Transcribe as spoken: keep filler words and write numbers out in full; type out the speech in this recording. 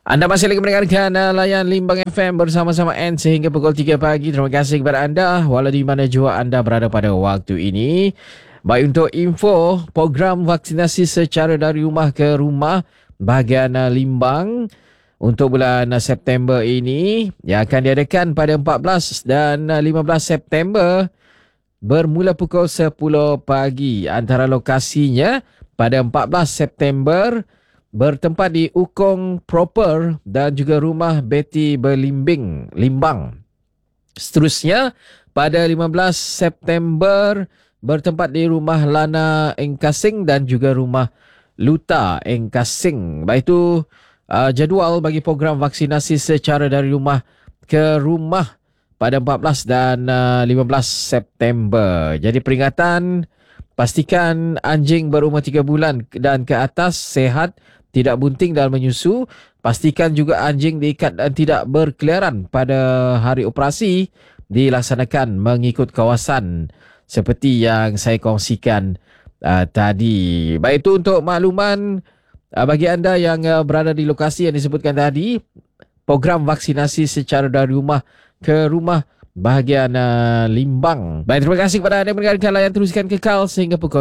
Anda masih lagi mendengarkan uh, Layan Limbang F M bersama-sama N sehingga pukul tiga pagi. Terima kasih kepada anda walau di mana jua anda berada pada waktu ini. Baik, untuk info program vaksinasi secara dari rumah ke rumah bahagian uh, Limbang untuk bulan uh, September ini yang akan diadakan pada empat belas dan uh, lima belas September bermula pukul sepuluh pagi. Antara lokasinya pada empat belas September bertempat di Ukong Proper dan juga rumah Betty Berlimbing, Limbang. Seterusnya, pada lima belas September bertempat di rumah Lana Engkasing dan juga rumah Luta Engkasing. Baik itu uh, jadual bagi program vaksinasi secara dari rumah ke rumah pada empat belas dan uh, lima belas September. Jadi peringatan, pastikan anjing berumur tiga bulan dan ke atas sehat, tidak bunting dan menyusu. Pastikan juga anjing diikat dan tidak berkeliaran pada hari operasi dilaksanakan mengikut kawasan seperti yang saya kongsikan uh, tadi. Baik, itu untuk makluman uh, bagi anda yang uh, berada di lokasi yang disebutkan tadi, program vaksinasi secara dari rumah ke rumah bahagian uh, Limbang. Baik, terima kasih kepada anda yang mendengarkan. Layan teruskan kekal sehingga pukul